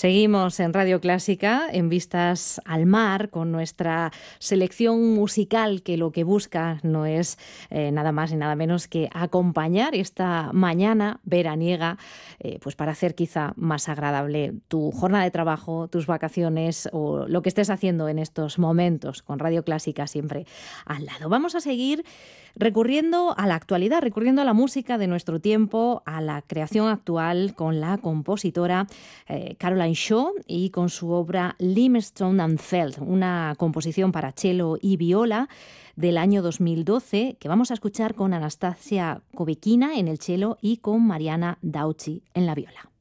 Seguimos en Radio Clásica, en Vistas al Mar, con nuestra selección musical que lo que busca no es nada más ni nada menos que acompañar esta mañana veraniega, pues para hacer quizá más agradable tu jornada de trabajo, tus vacaciones o lo que estés haciendo en estos momentos, con Radio Clásica siempre al lado. Vamos a seguir recurriendo a la actualidad, recurriendo a la música de nuestro tiempo, a la creación actual con la compositora Caroline Shaw y con su obra Limestone and Feld, una composición para cello y viola del año 2012 que vamos a escuchar con Anastasia Kobeckina en el cello y con Mariana Dauchi en la viola.